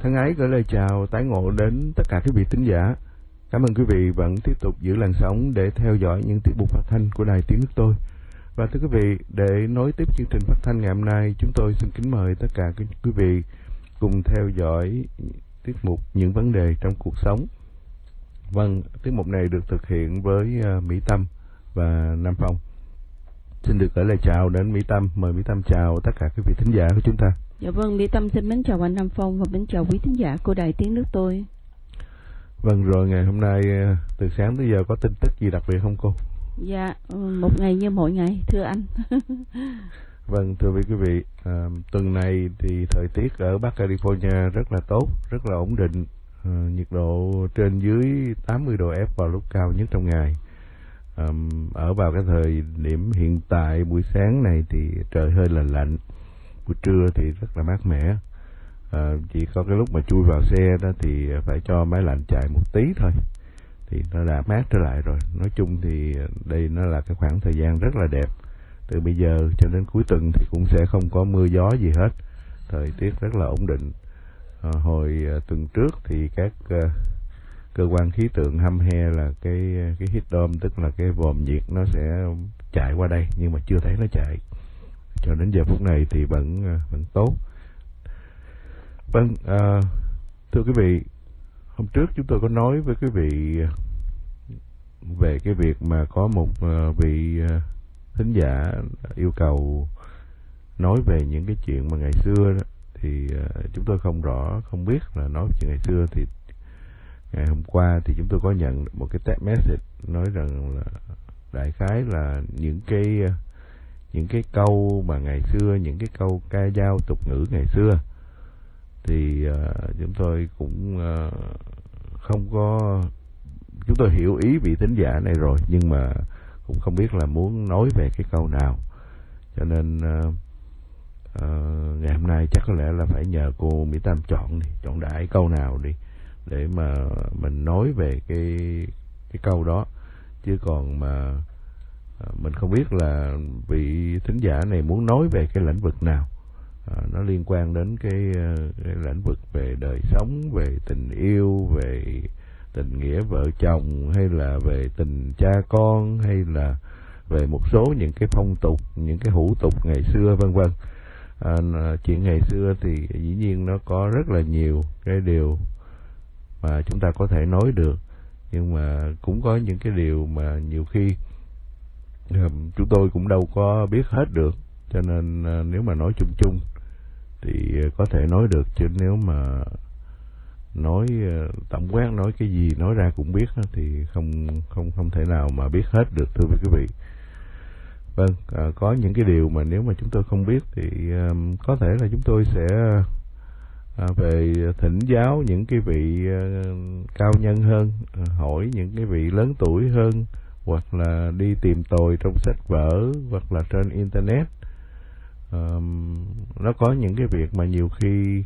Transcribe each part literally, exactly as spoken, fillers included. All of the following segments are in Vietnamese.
Thân ái gửi lời chào tái ngộ đến tất cả quý vị thính giả. Cảm ơn quý vị vẫn tiếp tục giữ làn sóng để theo dõi những tiết mục phát thanh của Đài Tiếng Nước Tôi. Và thưa quý vị, để nối tiếp chương trình phát thanh ngày hôm nay, chúng tôi xin kính mời tất cả quý vị cùng theo dõi tiết mục Những vấn đề trong cuộc sống. Vâng, tiết mục này được thực hiện với Mỹ Tâm và Nam Phong. Xin được gửi lời chào đến Mỹ Tâm. Mời Mỹ Tâm chào tất cả quý vị thính giả của chúng ta. Dạ vâng, Mỹ Tâm xin mến chào anh Nam Phong và mến chào quý thính giả của Đài Tiếng Nước Tôi. Vâng, rồi ngày hôm nay từ sáng tới giờ có tin tức gì đặc biệt không cô? Dạ, một ngày như mỗi ngày, thưa anh. Vâng, thưa quý vị, à, tuần này thì thời tiết ở Bắc California rất là tốt, rất là ổn định, à, nhiệt độ trên dưới tám mươi độ F vào lúc cao nhất trong ngày. À, ở vào cái thời điểm hiện tại buổi sáng này thì trời hơi là lạnh, buổi trưa thì rất là mát mẻ. À, chỉ có cái lúc mà chui vào xe đó thì phải cho máy lạnh chạy một tí thôi thì nó đã mát trở lại rồi. Nói chung thì đây nó là cái khoảng thời gian rất là đẹp. Từ bây giờ cho đến cuối tuần thì cũng sẽ không có mưa gió gì hết, thời tiết rất là ổn định. À, hồi tuần trước thì các uh, cơ quan khí tượng hăm he là cái cái heat dome, tức là cái vòm nhiệt nó sẽ chạy qua đây, nhưng mà chưa thấy nó chạy. Cho đến giờ phút này thì vẫn vẫn tốt. Vâng, à, thưa quý vị, hôm trước chúng tôi có nói với quý vị về cái việc mà có một vị thính giả yêu cầu nói về những cái chuyện mà ngày xưa đó, thì chúng tôi không rõ, không biết là nói chuyện ngày xưa. Thì ngày hôm qua thì chúng tôi có nhận một cái text message nói rằng là đại khái là những cái những cái câu mà ngày xưa, những cái câu ca dao tục ngữ ngày xưa thì uh, chúng tôi cũng uh, không có, chúng tôi hiểu ý vị thính giả này rồi, nhưng mà cũng không biết là muốn nói về cái câu nào. Cho nên uh, uh, ngày hôm nay chắc có lẽ là phải nhờ cô Mỹ Tâm chọn đi, chọn đại câu nào đi để mà mình nói về cái cái câu đó. Chứ còn mà uh, mình không biết là vị thính giả này muốn nói về cái lĩnh vực nào. À, nó liên quan đến cái, cái lĩnh vực về đời sống, về tình yêu, về tình nghĩa vợ chồng, hay là về tình cha con, hay là về một số những cái phong tục, những cái hủ tục ngày xưa, vân vân. À, chuyện ngày xưa thì dĩ nhiên nó có rất là nhiều cái điều mà chúng ta có thể nói được, nhưng mà cũng có những cái điều mà nhiều khi um, chúng tôi cũng đâu có biết hết được. Cho nên uh, nếu mà nói chung chung thì có thể nói được, chứ nếu mà nói uh, tổng quát, nói cái gì nói ra cũng biết uh, thì không không không thể nào mà biết hết được, thưa quý vị. Vâng, uh, có những cái điều mà nếu mà chúng tôi không biết thì uh, có thể là chúng tôi sẽ uh, về thỉnh giáo những cái vị uh, cao nhân hơn, uh, hỏi những cái vị lớn tuổi hơn, hoặc là đi tìm tòi trong sách vở, hoặc là trên internet. Um, nó có những cái việc mà nhiều khi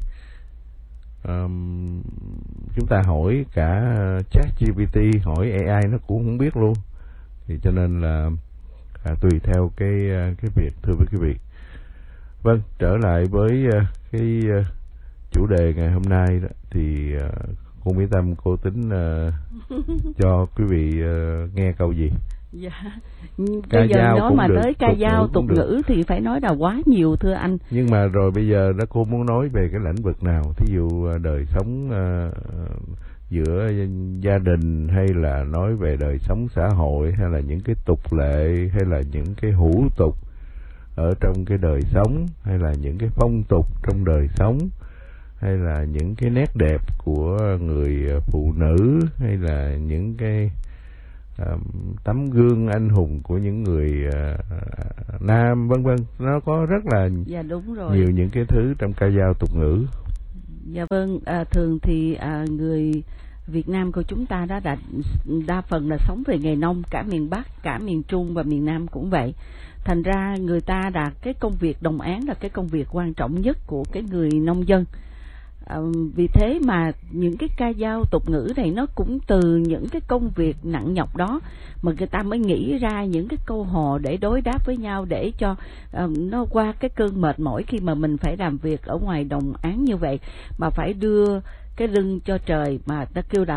um, chúng ta hỏi cả ChatGPT, hỏi A I nó cũng không biết luôn. Thì cho nên là à, tùy theo cái cái việc, thưa với quý vị. Vâng, trở lại với uh, cái uh, chủ đề ngày hôm nay đó, thì uh, cô Mỹ Tâm, cô tính uh, cho quý vị uh, nghe câu gì? Dạ, bây giờ nói mà tới ca dao tục ngữ thì phải nói là quá nhiều, thưa anh. Nhưng mà rồi bây giờ đó, cô muốn nói về cái lĩnh vực nào? Thí dụ đời sống uh, giữa gia đình, hay là nói về đời sống xã hội, hay là những cái tục lệ, hay là những cái hủ tục ở trong cái đời sống, hay là những cái phong tục trong đời sống, hay là những cái nét đẹp của người phụ nữ, hay là những cái Uh, tấm gương anh hùng của những người uh, nam, vân vân. Nó có rất là dạ, đúng rồi. nhiều những cái thứ trong ca dao tục ngữ. Dạ vâng, à, thường thì à, người Việt Nam của chúng ta đã, đã đa phần là sống về nghề nông, cả miền Bắc, cả miền Trung và miền Nam cũng vậy. Thành ra người ta đã cái công việc đồng áng là cái công việc quan trọng nhất của cái người nông dân. À, vì thế mà những cái ca dao tục ngữ này nó cũng từ những cái công việc nặng nhọc đó mà người ta mới nghĩ ra những cái câu hò để đối đáp với nhau, để cho uh, nó qua cái cơn mệt mỏi khi mà mình phải làm việc ở ngoài đồng áng như vậy, mà phải đưa cái lưng cho trời mà ta kêu là